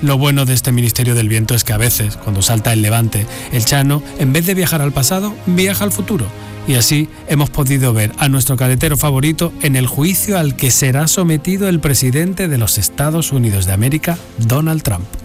Lo bueno de este Ministerio del Viento es que a veces, cuando salta el levante, el Chano, en vez de viajar al pasado, viaja al futuro. Y así hemos podido ver a nuestro caletero favorito en el juicio al que será sometido el presidente de los Estados Unidos de América, Donald Trump.